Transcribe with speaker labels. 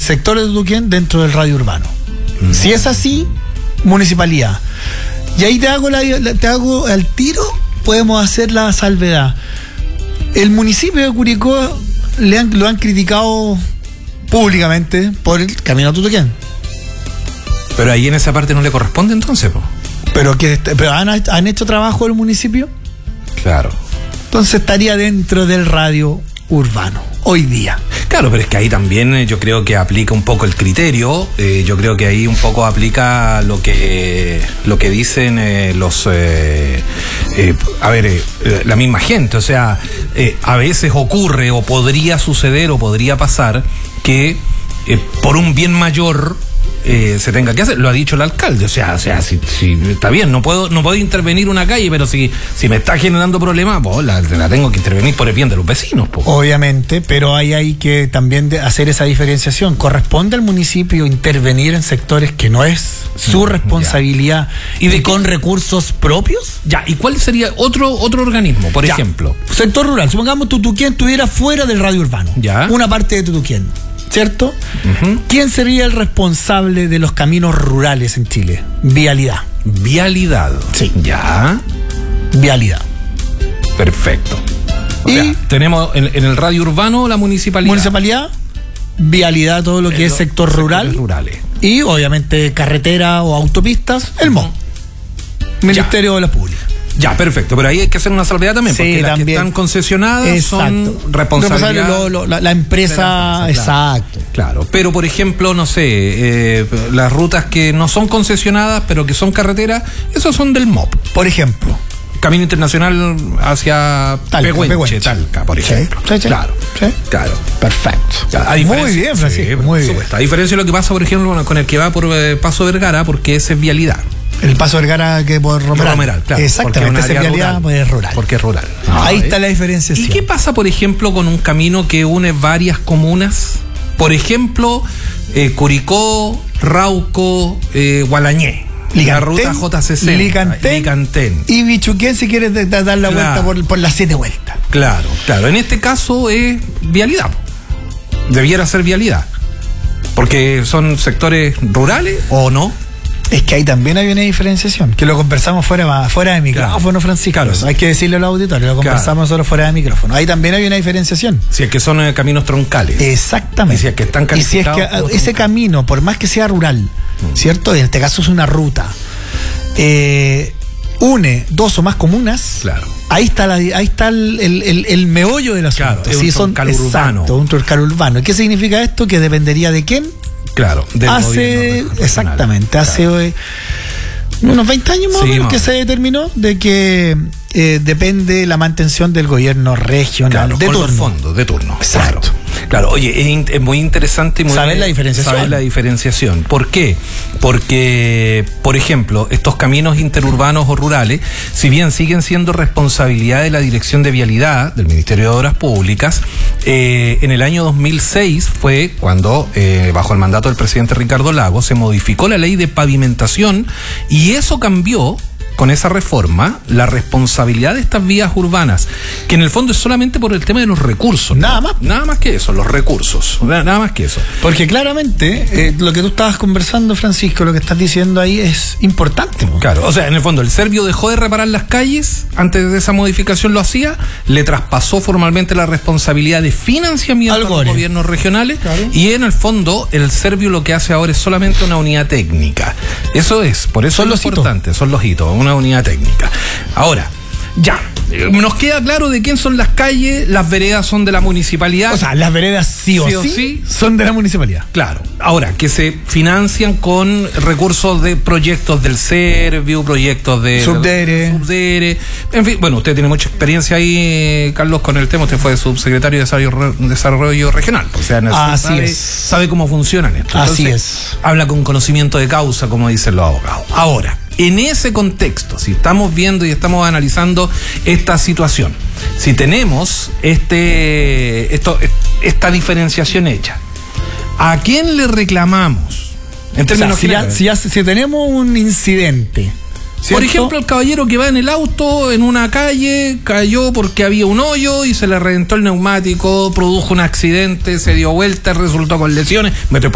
Speaker 1: sector de Tutuquén dentro del radio urbano. Si es así, municipalidad. Y ahí te hago al tiro, podemos hacer la salvedad. El municipio de Curicó lo han criticado públicamente por el camino a Tutuquén.
Speaker 2: Pero ahí en esa parte no le corresponde entonces, po.
Speaker 1: Pero ¿han hecho trabajo el municipio?
Speaker 2: Claro.
Speaker 1: Entonces estaría dentro del radio urbano hoy día.
Speaker 2: Claro, pero es que ahí también yo creo que aplica un poco el criterio, yo creo que ahí un poco aplica lo que dicen la misma gente, o sea, a veces ocurre o podría suceder o podría pasar que por un bien mayor se tenga que hacer, lo ha dicho el alcalde, o sea, si está bien, no puedo intervenir una calle, pero si me está generando problemas, pues la tengo que intervenir por el bien de los vecinos, pues.
Speaker 1: Obviamente, pero ahí hay que también hacer esa diferenciación. ¿Corresponde al municipio intervenir en sectores que no es su responsabilidad y con recursos propios?
Speaker 2: Ya, ¿y cuál sería otro organismo, por ejemplo?
Speaker 1: Sector rural, supongamos Tutuquén estuviera fuera del radio urbano, una parte de Tutuquén, ¿cierto? ¿Quién sería el responsable de los caminos rurales en Chile? Vialidad.
Speaker 2: Vialidad.
Speaker 1: Sí.
Speaker 2: Ya.
Speaker 1: Vialidad.
Speaker 2: Perfecto. O sea, tenemos en el radio urbano la municipalidad.
Speaker 1: Municipalidad, vialidad, todo lo que es sector rural.
Speaker 2: Rurales.
Speaker 1: Y obviamente carretera o autopistas, el MOP. Ministerio de la Pública.
Speaker 2: Ya, perfecto, pero ahí hay que hacer una salvedad también, porque las que están concesionadas son responsabilidad
Speaker 1: la empresa, exacto.
Speaker 2: Claro, pero por ejemplo, no sé, las rutas que no son concesionadas, pero que son carreteras, esos son del MOP.
Speaker 1: Por ejemplo,
Speaker 2: Camino Internacional hacia Pehuenche, Talca, por ejemplo.
Speaker 1: Sí.
Speaker 2: Claro.
Speaker 1: Perfecto.
Speaker 2: Muy bien, Francisco. Muy bien. A diferencia de lo que pasa, por ejemplo, con el que va por Paso Vergara, porque ese es vialidad.
Speaker 1: El Paso Vergara que por Romeral, claro. Exactamente, esa vialidad es rural.
Speaker 2: Porque es rural.
Speaker 1: Ahí está la diferenciación.
Speaker 2: ¿Y qué pasa, por ejemplo, con un camino que une varias comunas? Por ejemplo, Curicó, Rauco, Gualañé. La ruta JCC. Licantén.
Speaker 1: Y Bichuquén si quieres dar la vuelta por las 7 vueltas.
Speaker 2: Claro. En este caso es vialidad. Debiera ser vialidad. Porque son sectores rurales o no.
Speaker 1: Es que ahí también hay una diferenciación, que lo conversamos fuera de micrófono, Francisco. Claro. Hay que decirle a los auditores, lo conversamos nosotros fuera de micrófono. Ahí también hay una diferenciación.
Speaker 2: Si es que son caminos troncales.
Speaker 1: Exactamente.
Speaker 2: Y si es que están calificados.
Speaker 1: Y si es que ese camino, por más que sea rural, ¿cierto? En este caso es una ruta, une 2 o más comunas.
Speaker 2: Claro.
Speaker 1: Ahí está el meollo del asunto.
Speaker 2: Claro, es un troncal urbano.
Speaker 1: Un troncal urbano. ¿Qué significa esto? Que dependería de quién.
Speaker 2: Claro,
Speaker 1: exactamente, hace unos 20 años más o menos que se determinó de que depende la mantención del gobierno regional
Speaker 2: de turno.
Speaker 1: Exacto.
Speaker 2: Claro, oye, es muy interesante y
Speaker 1: saber la
Speaker 2: diferenciación. ¿Por qué? Porque, por ejemplo, estos caminos interurbanos o rurales, si bien siguen siendo responsabilidad de la Dirección de Vialidad del Ministerio de Obras Públicas, en el año 2006 fue cuando, bajo el mandato del presidente Ricardo Lagos, se modificó la ley de pavimentación y eso cambió con esa reforma la responsabilidad de estas vías urbanas, que en el fondo es solamente por el tema de los recursos.
Speaker 1: Nada más
Speaker 2: que eso, los recursos. Nada más que eso.
Speaker 1: Porque claramente lo que tú estabas conversando, Francisco, lo que estás diciendo ahí es importante, ¿no?
Speaker 2: Claro, o sea, en el fondo el Servio dejó de reparar las calles, antes de esa modificación lo hacía, le traspasó formalmente la responsabilidad de financiamiento a los gobiernos regionales, y en el fondo el Servio lo que hace ahora es solamente una unidad técnica. Eso es, por eso es lo importante, son los hitos, una unidad técnica. Ahora, ya, nos queda claro de quién son las calles, las veredas son de la municipalidad.
Speaker 1: O sea, las veredas sí o sí son de la municipalidad.
Speaker 2: Claro. Ahora, que se financian con recursos de proyectos del Servio, proyectos de Subdere. En fin, bueno, usted tiene mucha experiencia ahí, Carlos, con el tema. Usted fue subsecretario de Desarrollo Regional. O sea, sabe cómo funcionan esto.
Speaker 1: Así es.
Speaker 2: Habla con conocimiento de causa, como dicen los abogados. Ahora, en ese contexto, si estamos viendo y estamos analizando esta situación, si tenemos esta diferenciación hecha, ¿a quién le reclamamos? En términos generales,
Speaker 1: si tenemos un incidente, ¿cierto?
Speaker 2: Por ejemplo, el caballero que va en el auto en una calle, cayó porque había un hoyo y se le reventó el neumático, produjo un accidente, se dio vuelta, resultó con lesiones.